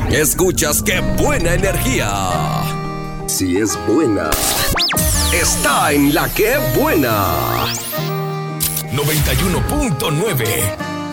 Escuchas Qué Buena Energía. Si es buena, está en La Qué Buena. 91.9